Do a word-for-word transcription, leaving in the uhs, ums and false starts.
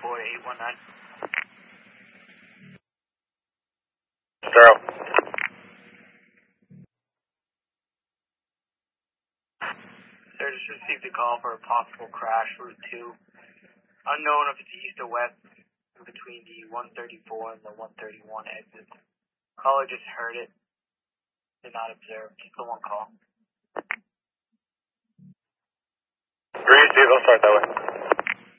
four eight one nine. Zero. Sir, just received a call for a possible crash, Route two. Unknown if it's east or west, in between the one thirty-four and the one thirty-one exits. Caller just heard it. Did not observe. Just the one call. Green, Steve, I'll start that way.